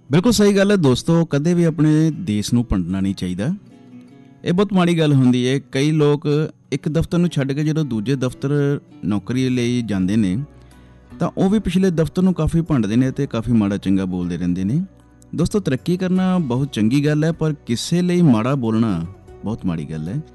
ਬਿਲਕੁਲ ਸਹੀ ਗੱਲ ਹੈ ਦੋਸਤੋ, ਕਦੇ ਵੀ ਆਪਣੇ ਦੇਸ਼ ਨੂੰ ਭੰਡਣਾ ਨਹੀਂ ਚਾਹੀਦਾ। ਇਹ ਬਹੁਤ ਮਾੜੀ ਗੱਲ ਹੁੰਦੀ ਹੈ। ਕਈ ਲੋਕ ਇੱਕ ਦਫ਼ਤਰ ਨੂੰ ਛੱਡ ਕੇ ਜਦੋਂ ਦੂਜੇ ਦਫ਼ਤਰ ਨੌਕਰੀ ਲਈ ਜਾਂਦੇ ਨੇ ਤਾਂ ਉਹ ਵੀ ਪਿਛਲੇ ਦਫ਼ਤਰ ਨੂੰ ਕਾਫੀ ਭੰਡਦੇ ਨੇ ਅਤੇ ਕਾਫੀ ਮਾੜਾ ਚੰਗਾ ਬੋਲਦੇ ਰਹਿੰਦੇ ਨੇ। ਦੋਸਤੋ, ਤਰੱਕੀ ਕਰਨਾ ਬਹੁਤ ਚੰਗੀ ਗੱਲ ਹੈ, ਪਰ ਕਿਸੇ ਲਈ ਮਾੜਾ ਬੋਲਣਾ ਬਹੁਤ ਮਾੜੀ ਗੱਲ ਹੈ।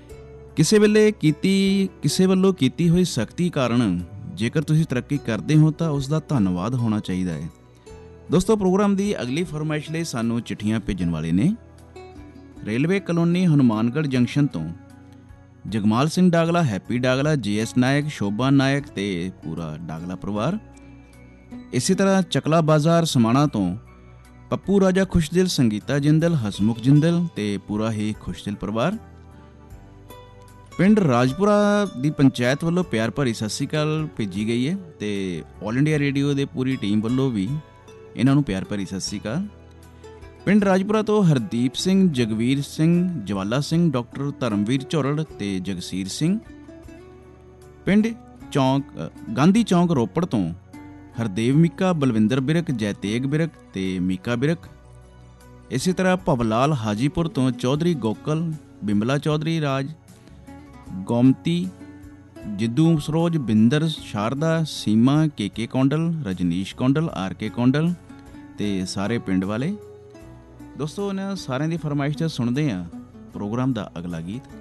ਕਿਸੇ ਵੱਲੋਂ ਕੀਤੀ ਹੋਈ ਸਖਤੀ ਕਾਰਨ ਜੇਕਰ ਤੁਸੀਂ ਤਰੱਕੀ ਕਰਦੇ ਹੋ ਤਾਂ ਉਸ ਦਾ ਧੰਨਵਾਦ ਹੋਣਾ ਚਾਹੀਦਾ ਹੈ। ਦੋਸਤੋ, ਪ੍ਰੋਗਰਾਮ ਦੀ ਅਗਲੀ ਫਰਮਾਇਸ਼ ਲਈ ਸਾਨੂੰ ਚਿੱਠੀਆਂ ਭੇਜਣ ਵਾਲੇ ਨੇ ਰੇਲਵੇ ਕਲੋਨੀ ਹਨੂਮਾਨਗੜ੍ਹ ਜੰਕਸ਼ਨ ਤੋਂ ਜਗਮਾਲ ਸਿੰਘ ਡਾਗਲਾ, ਹੈਪੀ ਡਾਗਲਾ, JS ਨਾਇਕ, ਸ਼ੋਭਾ ਨਾਇਕ ਤੇ ਪੂਰਾ ਡਾਗਲਾ ਪਰਿਵਾਰ। ਇਸੇ ਤਰ੍ਹਾਂ ਚਕਲਾ ਬਾਜ਼ਾਰ ਸਮਾਣਾ ਤੋਂ ਪੱਪੂ ਰਾਜਾ ਖੁਸ਼ਦਿਲ, ਸੰਗੀਤਾ ਜਿੰਦਲ, ਹਸਮੁਖ ਜਿੰਦਲ ਤੇ ਪੂਰਾ ਹੀ ਖੁਸ਼ਦਿਲ ਪਰਿਵਾਰ। ਪਿੰਡ ਰਾਜਪੁਰਾ ਦੀ ਪੰਚਾਇਤ ਵੱਲੋਂ ਪਿਆਰ ਭਰੀ ਸਤਿ ਸ਼੍ਰੀ ਅਕਾਲ ਭੇਜੀ ਗਈ ਹੈ ਤੇ ਆਲ ਇੰਡੀਆ ਰੇਡੀਓ ਦੇ ਪੂਰੀ ਟੀਮ ਵੱਲੋਂ ਵੀ ਇਹਨਾਂ ਨੂੰ ਪਿਆਰ ਭਰੀ ਸਤਿ ਸ਼੍ਰੀ ਅਕਾਲ। ਪਿੰਡ ਰਾਜਪੁਰਾ ਤੋਂ ਹਰਦੀਪ ਸਿੰਘ, ਜਗਵੀਰ ਸਿੰਘ, ਜਵਾਲਾ ਸਿੰਘ, ਡਾਕਟਰ ਧਰਮਵੀਰ ਝੁਰੜ ਤੇ ਜਗਸੀਰ ਸਿੰਘ। ਪਿੰਡ ਗਾਂਧੀ ਚੌਂਕ ਰੋਪੜ ਤੋਂ ਹਰਦੇਵ ਮੀਕਾ, ਬਲਵਿੰਦਰ ਬਿਰਕ, ਜੈਤੇਗ ਬਿਰਕ ਤੇ ਮੀਕਾ ਬਿਰਕ। ਇਸੇ ਤਰ੍ਹਾਂ ਭਵਲਾਲ ਹਾਜੀਪੁਰ ਤੋਂ ਚੌਧਰੀ ਗੋਕਲ, ਬਿਮਲਾ ਚੌਧਰੀ, ਰਾਜ ਗੋਮਤੀ, ਜਿੱਦੂ ਸਰੋਜ, ਬਿੰਦਰ, ਸ਼ਾਰਦਾ, ਸੀਮਾ, KK ਕੌਂਡਲ, ਰਜਨੀਸ਼ ਕੌਂਡਲ, RK ਕੌਂਡਲ ਤੇ ਸਾਰੇ ਪਿੰਡ ਵਾਲੇ। ਦੋਸਤੋ, ਇਹਨਾਂ ਸਾਰਿਆਂ ਦੀ ਫਰਮਾਇਸ਼ 'ਤੇ ਸੁਣਦੇ ਹਾਂ ਪ੍ਰੋਗਰਾਮ ਦਾ ਅਗਲਾ ਗੀਤ।